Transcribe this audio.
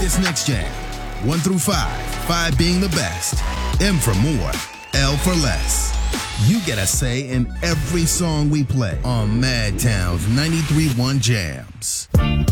this next jam. 1 through 5, 5 being the best, M for more, L for less. You get a say in every song we play on Madtown's 93.1 Jams.